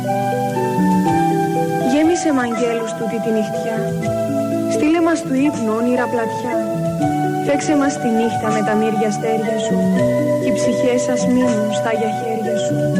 Γέμισε μ' αγγέλους τούτη τη νυχτιά, στείλε μας του ύπνου όνειρα πλατιά. Φέξε μας τη νύχτα με τα μύρια αστέρια σου, κι οι ψυχές σας μείνουν στα για χέρια σου.